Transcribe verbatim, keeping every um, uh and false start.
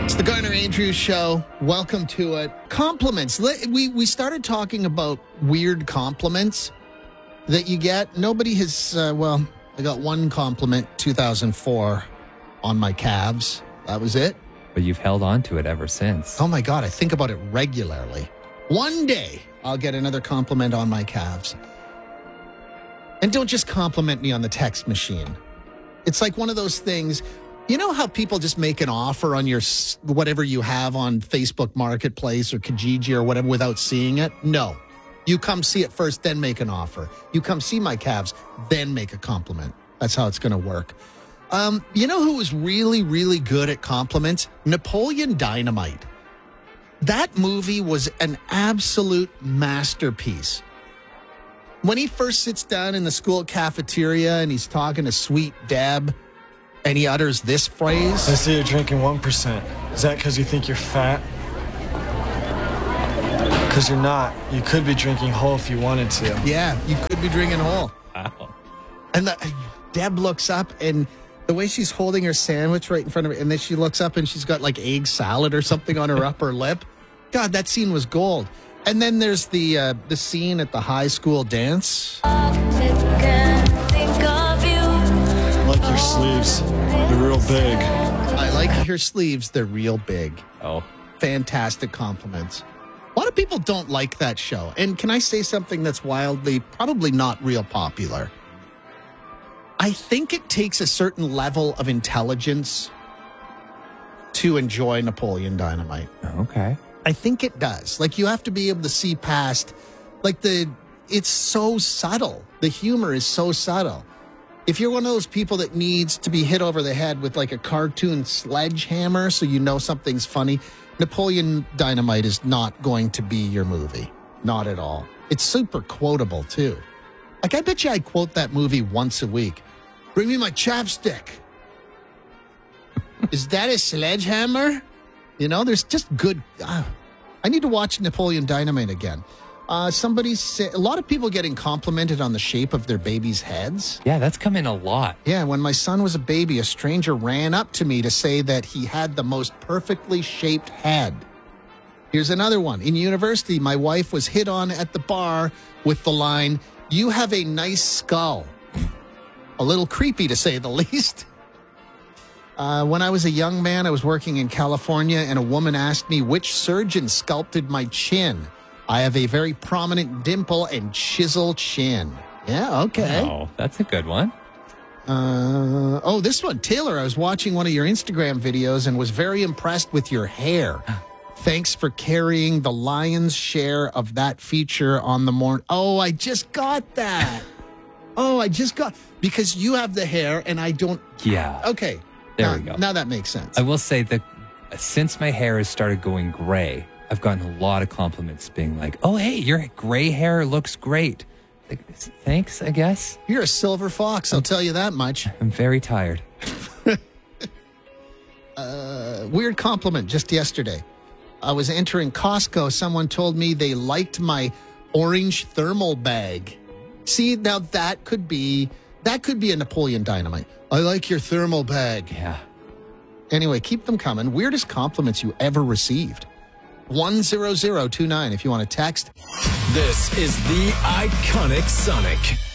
It's the Garner Andrews Show. Welcome to it. Compliments. We we started talking about weird compliments that you get. Nobody has, uh, well, I got one compliment, two thousand four, on my calves. That was it. But you've held on to it ever since. Oh my God, I think about it regularly. One day, I'll get another compliment on my calves. And don't just compliment me on the text machine. It's like one of those things. You know how people just make an offer on your whatever you have on Facebook Marketplace or Kijiji or whatever without seeing it? No. You come see it first, then make an offer. You come see my calves, then make a compliment. That's how it's going to work. Um, you know who was really, really good at compliments? Napoleon Dynamite. That movie was an absolute masterpiece. When he first sits down in the school cafeteria and he's talking to Sweet Deb, and he utters this phrase. I see you're drinking one percent. Is that because you think you're fat? Because you're not. You could be drinking whole if you wanted to. Yeah, you could be drinking whole. Wow. And the, Deb looks up, and the way she's holding her sandwich right in front of her, and then she looks up and she's got like egg salad or something on her upper lip. God, that scene was gold. And then there's the uh, the scene at the high school dance. I like your sleeves. They're real big. I like your sleeves. They're real big. Oh. Fantastic compliments. A lot of people don't like that show. And can I say something that's wildly, probably not real popular? I think it takes a certain level of intelligence to enjoy Napoleon Dynamite. Okay. I think it does. Like, you have to be able to see past, like, the, it's so subtle. The humor is so subtle. If you're one of those people that needs to be hit over the head with like a cartoon sledgehammer so you know something's funny, Napoleon Dynamite is not going to be your movie. Not at all. It's super quotable, too. Like, I bet you I quote that movie once a week. Bring me my chapstick. Is that a sledgehammer? You know, there's just good... Uh, I need to watch Napoleon Dynamite again. Uh, somebody said... A lot of people getting complimented on the shape of their babies' heads. Yeah, that's come in a lot. Yeah, when my son was a baby, a stranger ran up to me to say that he had the most perfectly shaped head. Here's another one. In university, my wife was hit on at the bar with the line, "You have a nice skull." A little creepy, to say the least. Uh, when I was a young man, I was working in California, and a woman asked me which surgeon sculpted my chin. I have a very prominent dimple and chisel chin. Yeah, okay. Oh, that's a good one. Uh, oh, this one. Taylor, I was watching one of your Instagram videos and was very impressed with your hair. Thanks for carrying the lion's share of that feature on the morning. Oh, I just got that. Oh, I just got... Because you have the hair and I don't... Yeah. Okay. There now, we go. Now that makes sense. I will say that since my hair has started going gray, I've gotten a lot of compliments being like, "Oh, hey, your gray hair looks great." Like, thanks, I guess. You're a silver fox, I'll tell you that much. I'm very tired. uh, weird compliment just yesterday. I was entering Costco. Someone told me they liked my orange thermal bag. See, now that could be that could be a Napoleon Dynamite. I like your thermal bag. Yeah. Anyway, keep them coming. Weirdest compliments you ever received. one zero zero two nine if you want to text. This is the Iconic Sonic.